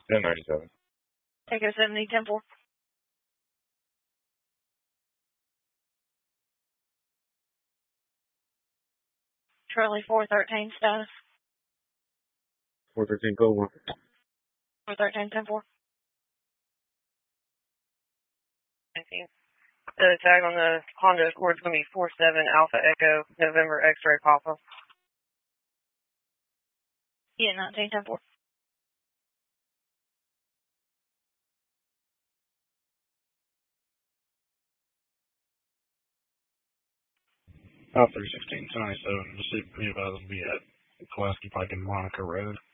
1097. Echo 70, 10-4. Charlie 413 status. 413 code 1. 413, 10-4. Thank you. The tag on the Honda Accord is going to be 47 Alpha Echo November X-ray Papa. Yeah, 19, 10-4. Alpha 316, 297, received be advised will be at Pulaski Pike and Monica Road.